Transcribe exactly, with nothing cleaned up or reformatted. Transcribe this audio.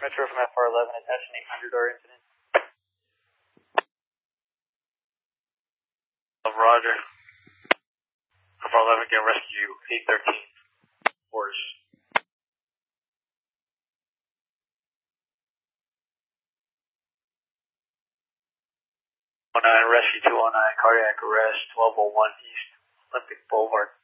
Metro from F R eleven, attaching eight hundred R incident. Roger. F R eleven, get rescue eight thirteen. Orders. one nine, rescue two one nine, cardiac arrest, twelve oh one East Olympic Boulevard.